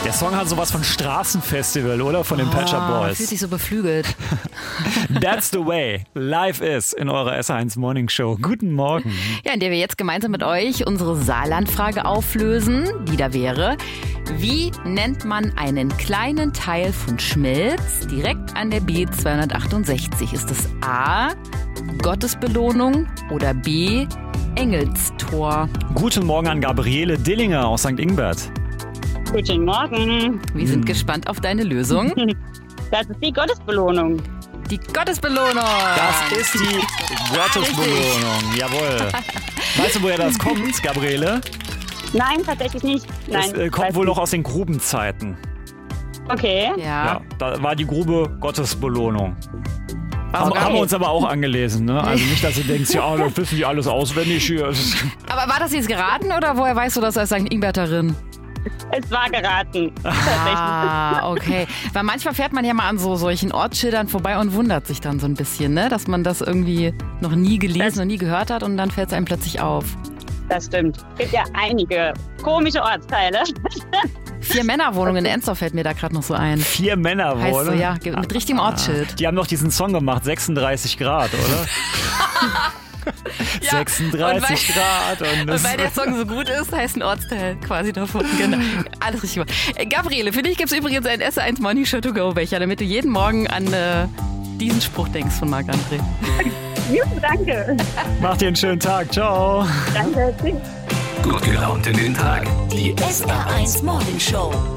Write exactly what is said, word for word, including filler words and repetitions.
Der Song hat sowas von Straßenfestival, oder? Von den Pet Shop Boys. Fühlt sich so beflügelt. That's the way life is in eurer S eins Morning Show. Guten Morgen. Ja, in der wir jetzt gemeinsam mit euch unsere Saarlandfrage auflösen, die da wäre: Wie nennt man einen kleinen Teil von Schmelz direkt an der B zweihundertachtundsechzig? Ist es A, Gottesbelohnung oder B, Engelstor? Guten Morgen an Gabriele Dillinger aus Sankt Ingbert. Guten Morgen. Wir sind gespannt auf deine Lösung. Das ist die Gottesbelohnung. Die Gottesbelohnung. Das ist die Gottesbelohnung. Jawohl. Weißt du, woher das kommt, Gabriele? Nein, tatsächlich nicht. Nein, Es äh, kommt weiß wohl nicht. noch aus den Grubenzeiten. Okay. Ja. Ja, da war die Grube Gottesbelohnung. Haben, Okay. haben wir uns aber auch angelesen, ne? Also nicht, dass du denkst, ja, das wissen die alles auswendig hier. Aber war das jetzt geraten oder woher weißt du das als Sankt Ingberterin? Es war geraten. Tatsächlich. Ah, okay. Weil manchmal fährt man ja mal an so solchen Ortsschildern vorbei und wundert sich dann so ein bisschen, ne? Dass man das irgendwie noch nie gelesen Das- und nie gehört hat und dann fällt es einem plötzlich auf. Das stimmt. Es gibt ja einige komische Ortsteile. Vier Männerwohnungen in Ensdorf fällt mir da gerade noch so ein. Vier Männer Heißt wohl. so, ja, mit richtigem Ortsschild. Die haben doch diesen Song gemacht, sechsunddreißig Grad, oder? Ja, sechsunddreißig und Grad. Und Und das weil der Song so gut ist, heißt ein Ortsteil quasi davon. Genau. Alles richtig gemacht. Äh, Gabriele, für dich gibt es übrigens einen S eins Morning Show to go Becher, damit du jeden Morgen an äh, diesen Spruch denkst von Marc-André. Juhu, danke. macht dir einen schönen Tag. Ciao. Danke. Tschüss. Gut gelaunt in den Tag. Die S R eins Morning Show.